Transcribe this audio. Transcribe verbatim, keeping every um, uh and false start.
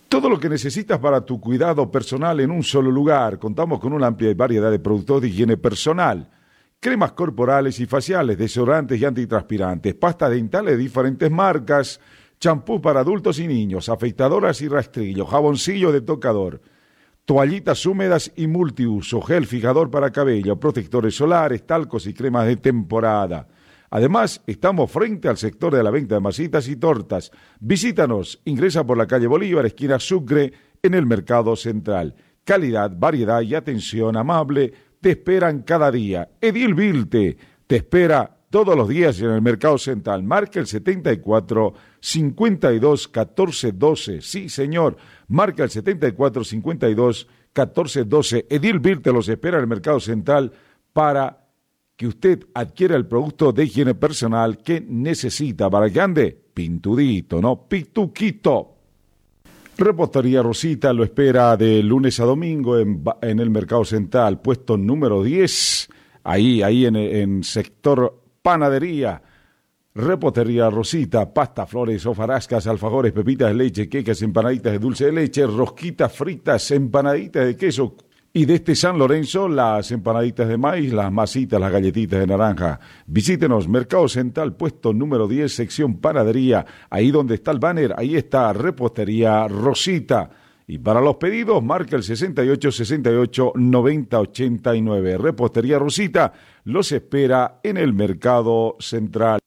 Todo lo que necesitas para tu cuidado personal en un solo lugar. Contamos con una amplia variedad de productos de higiene personal. Cremas corporales y faciales, desodorantes y antitranspirantes, pastas dentales de diferentes marcas, champú para adultos y niños, afeitadoras y rastrillos, jaboncillo de tocador, toallitas húmedas y multiuso, gel fijador para cabello, protectores solares, talcos y cremas de temporada. Además, estamos frente al sector de la venta de masitas y tortas. Visítanos, ingresa por la calle Bolívar, esquina Sucre, en el Mercado Central. Calidad, variedad y atención amable te esperan cada día. Edil Vilte te espera todos los días en el Mercado Central. Marca el setenta y cuatro, cincuenta y dos, catorce, doce. Sí, señor, marca el setenta y cuatro, cincuenta y dos, catorce, doce. Edil Vilte los espera en el Mercado Central para que usted adquiera el producto de higiene personal que necesita para que ande pintudito, ¿no? Pituquito. Repostería Rosita lo espera de lunes a domingo en, en el Mercado Central, puesto número diez, ahí, ahí en, en sector panadería. Repostería Rosita, pasta, flores, hojarascas, alfajores, pepitas de leche, queques, empanaditas de dulce de leche, rosquitas fritas, empanaditas de queso. Y desde San Lorenzo, las empanaditas de maíz, las masitas, las galletitas de naranja. Visítenos, Mercado Central, puesto número diez, sección panadería. Ahí donde está el banner, ahí está Repostería Rosita. Y para los pedidos, marca el sesenta y ocho, sesenta y ocho, noventa, ochenta y nueve. Repostería Rosita los espera en el Mercado Central.